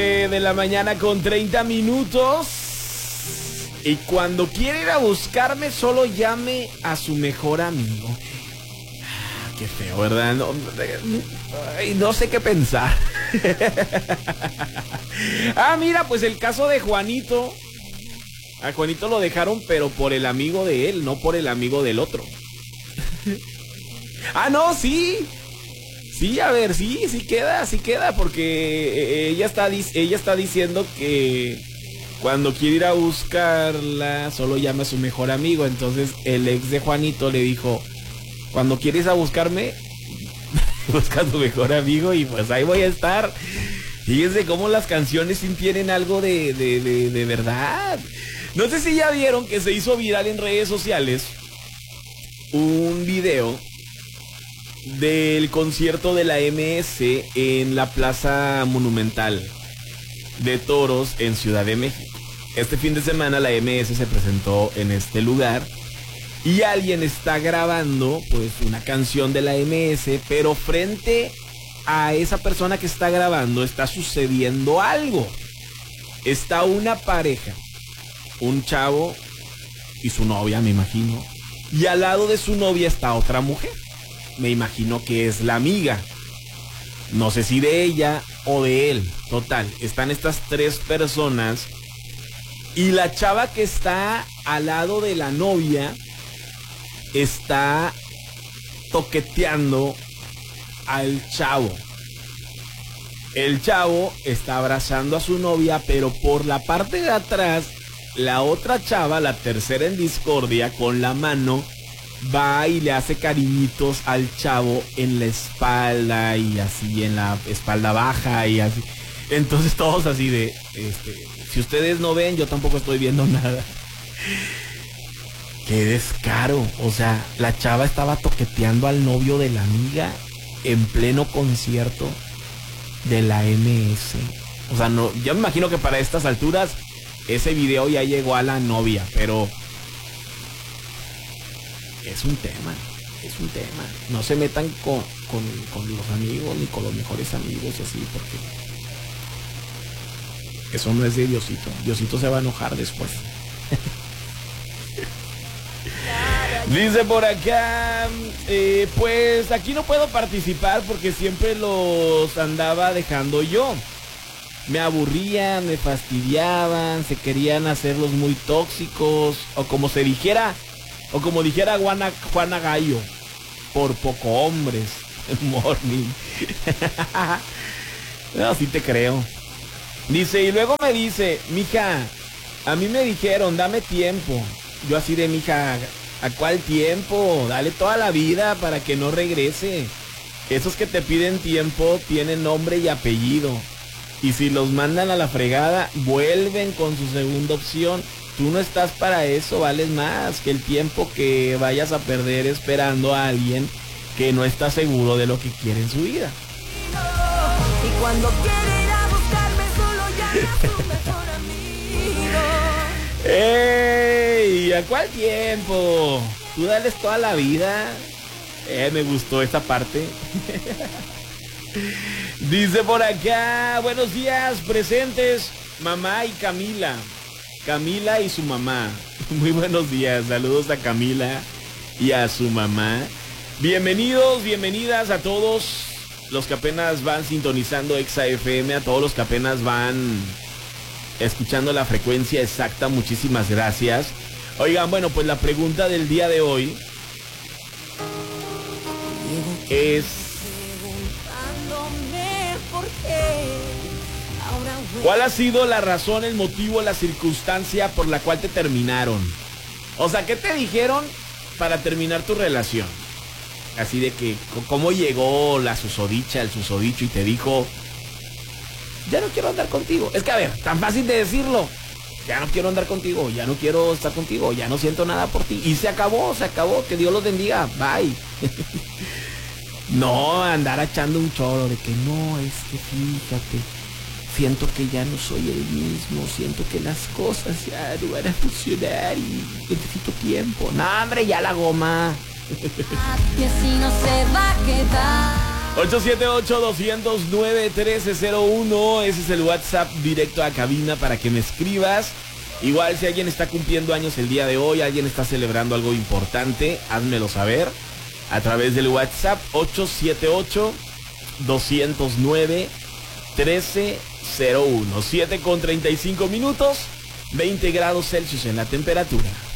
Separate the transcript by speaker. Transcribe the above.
Speaker 1: De la mañana con 30 minutos. Y cuando quiere ir a buscarme, solo llame a su mejor amigo. Qué feo, ¿verdad? No sé qué pensar. Mira, pues el caso de Juanito. A Juanito lo dejaron, pero por el amigo de él, no por el amigo del otro. No, sí. Sí, a ver, sí queda, porque ella está diciendo que cuando quiere ir a buscarla, solo llama a su mejor amigo. Entonces el ex de Juanito le dijo, cuando quieres a buscarme, busca a tu mejor amigo y pues ahí voy a estar. Fíjense cómo las canciones sí tienen algo de verdad. No sé si ya vieron que se hizo viral en redes sociales un video del concierto de la MS en la Plaza Monumental de Toros en Ciudad de México. Este fin de semana la MS se presentó en este lugar y alguien está grabando pues una canción de la MS, pero frente a esa persona que está grabando está sucediendo algo. Está una pareja, un chavo y su novia, me imagino, y al lado de su novia está otra mujer. Me imagino que es la amiga. No sé si de ella o de él. Total, están estas tres personas. Y la chava que está al lado de la novia está toqueteando al chavo. El chavo está abrazando a su novia, pero por la parte de atrás, la otra chava, la tercera en discordia, con la mano va y le hace cariñitos al chavo en la espalda y así en la espalda baja y así. Entonces todos así de, si ustedes no ven, yo tampoco estoy viendo nada. Qué descaro. O sea, la chava estaba toqueteando al novio de la amiga en pleno concierto de la MS. O sea, no, yo me imagino que para estas alturas ese video ya llegó a la novia, pero es un tema. No se metan con los amigos ni con los mejores amigos así, porque eso no es de Diosito. Diosito se va a enojar después. Dice por acá, pues aquí no puedo participar porque siempre los andaba dejando yo. Me aburrían, me fastidiaban, se querían hacerlos muy tóxicos, o como dijera Juana Gallo, por poco hombres. Morning. No, sí te creo. Dice, y luego me dice, mija, a mí me dijeron, dame tiempo. Yo así de, mija, ¿a cuál tiempo? Dale toda la vida para que no regrese. Esos que te piden tiempo tienen nombre y apellido. Y si los mandan a la fregada, vuelven con su segunda opción. Tú no estás para eso, vales más que el tiempo que vayas a perder esperando a alguien que no está seguro de lo que quiere en su vida.
Speaker 2: Y cuando quiere ir a buscarme, solo llama a su mejor amigo.
Speaker 1: ¡Ey! ¿A cuál tiempo? Tú dales toda la vida. Me gustó esta parte. Dice por acá, buenos días, presentes, mamá y Camila. Camila y su mamá. Muy buenos días, saludos a Camila y a su mamá. Bienvenidos, bienvenidas a todos los que apenas van sintonizando Exa FM, a todos los que apenas van escuchando la frecuencia exacta, muchísimas gracias. Oigan, bueno, pues la pregunta del día de hoy es: ¿cuál ha sido la razón, el motivo, la circunstancia por la cual te terminaron? O sea, ¿qué te dijeron para terminar tu relación? Así de que, ¿cómo llegó la susodicha, el susodicho y te dijo, ya no quiero andar contigo? Es que, a ver, tan fácil de decirlo. Ya no quiero andar contigo, ya no quiero estar contigo, ya no siento nada por ti. Y se acabó, que Dios los bendiga, bye. No andar echando un choro de que no, es que fíjate, siento que ya no soy el mismo, siento que las cosas ya no van a funcionar y necesito tiempo. No, hombre, ya la goma.
Speaker 2: Y así no se va a quedar.
Speaker 1: 878-209-1301. Ese es el WhatsApp directo a cabina para que me escribas. Igual si alguien está cumpliendo años el día de hoy, alguien está celebrando algo importante, házmelo saber a través del WhatsApp 878-209-1301. 7:35 minutos, 20 grados Celsius en la temperatura.